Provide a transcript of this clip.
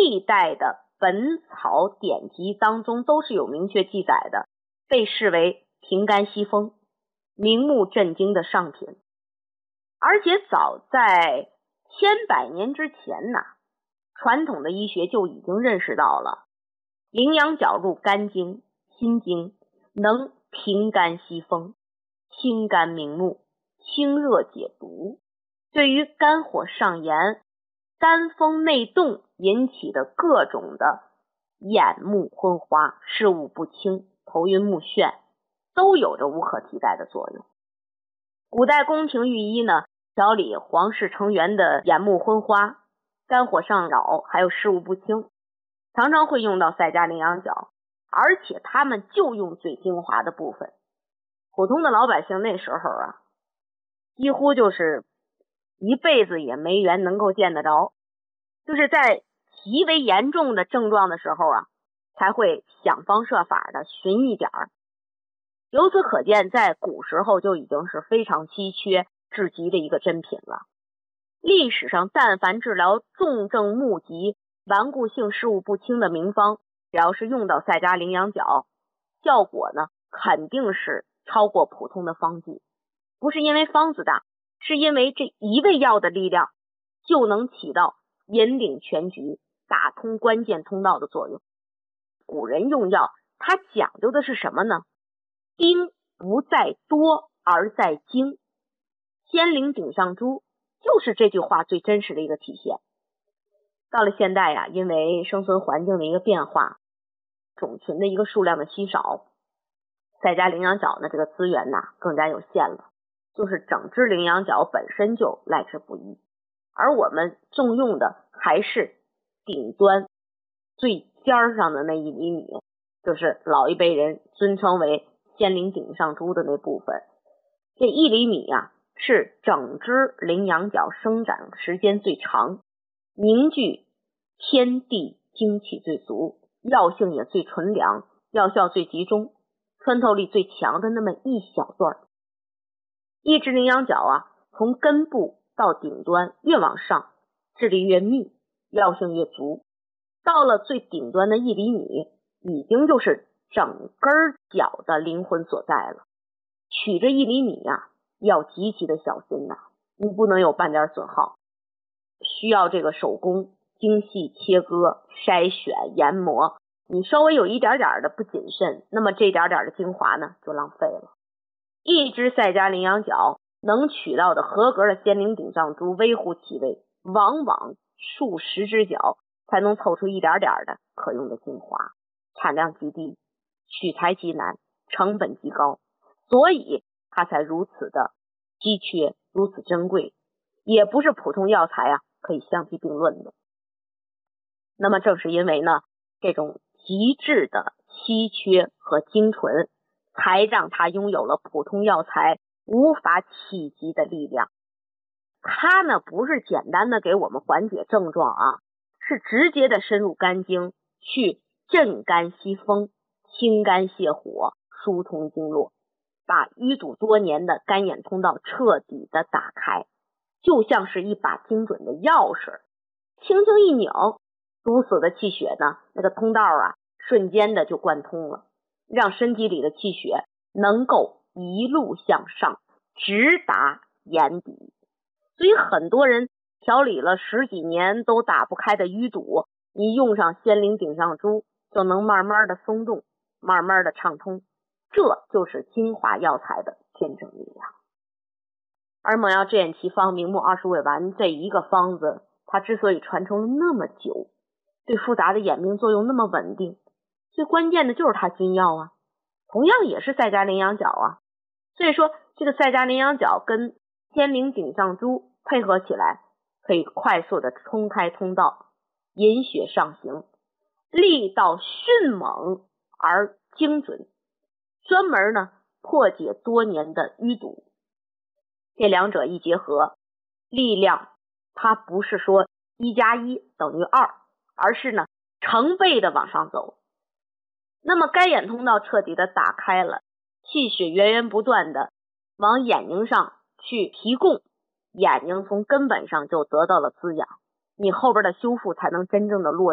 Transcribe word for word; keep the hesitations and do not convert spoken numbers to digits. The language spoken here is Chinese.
历代的本草典籍当中都是有明确记载的，被视为平肝息风、明目镇惊的上品。而且早在千百年之前呢，传统的医学就已经认识到了羚羊角入肝经、心经，能平肝息风、清肝明目、清热解毒，对于肝火上炎、肝风内动引起的各种的眼目昏花、视物不清、头晕目眩，都有着无可替代的作用。古代宫廷御医呢，调理皇室成员的眼目昏花、肝火上扰，还有视物不清，常常会用到赛加羚羊角，而且他们就用最精华的部分。普通的老百姓那时候啊，几乎就是一辈子也没缘能够见得着，就是在极为严重的症状的时候啊，才会想方设法的寻一点儿。由此可见，在古时候就已经是非常稀缺至极的一个珍品了。历史上但凡治疗重症目疾、顽固性视物不清的名方，只要是用到赛加羚羊角，效果呢肯定是超过普通的方剂。不是因为方子大，是因为这一味药的力量就能起到引领全局、打通关键通道的作用。古人用药，它讲究的是什么呢？兵不在多而在精。仙灵顶上珠就是这句话最真实的一个体现。到了现代呀、啊，因为生存环境的一个变化，种群的一个数量的稀少，赛加羚羊角呢这个资源呢更加有限了，就是整只羚羊角本身就来之不易，而我们重用的还是顶端最尖上的那一厘米，就是老一辈人尊称为仙灵顶上珠的那部分。这一厘米啊，是整只羚羊角生长时间最长，凝聚天地精气最足，药性也最纯良，药效最集中，穿透力最强的那么一小段。一只羚羊角啊，从根部到顶端越往上，质地越密，药性越足，到了最顶端的一厘米，已经就是整根角的灵魂所在了。取这一厘米啊，要极其的小心呐、啊，你不能有半点损耗，需要这个手工精细切割、筛选、研磨，你稍微有一点点的不谨慎，那么这点点的精华呢就浪费了。一只赛加羚羊角能取到的合格的仙灵顶上珠微乎其微，往往数十只角才能凑出一点点的可用的精华，产量极低，取材极难，成本极高，所以它才如此的稀缺，如此珍贵，也不是普通药材啊可以相提并论的。那么正是因为呢这种极致的稀缺和精纯，才让它拥有了普通药材无法企及的力量。它呢不是简单的给我们缓解症状啊，是直接的深入肝经，去镇肝息风、清肝泻火、疏通经络，把淤堵多年的肝眼通道彻底的打开，就像是一把精准的钥匙，轻轻一拧，堵死的气血呢，那个通道啊瞬间的就贯通了，让身体里的气血能够一路向上，直达眼底。所以很多人调理了十几年都打不开的淤堵，你用上仙灵顶上珠就能慢慢的松动，慢慢的畅通，这就是精华药材的天正力量。而猛药制眼奇方明目二十味丸这一个方子，它之所以传承了那么久，对复杂的眼病作用那么稳定，最关键的就是它君药啊，同样也是赛加羚羊角啊。所以说这个赛加羚羊角跟仙灵顶上珠配合起来，可以快速的冲开通道，引血上行，力道迅猛而精准，专门呢破解多年的淤堵。这两者一结合，力量它不是说一加一等于二，而是呢成倍的往上走。那么该眼通道彻底的打开了，气血源源不断的往眼睛上去提供，眼睛从根本上就得到了滋养，你后边的修复才能真正的落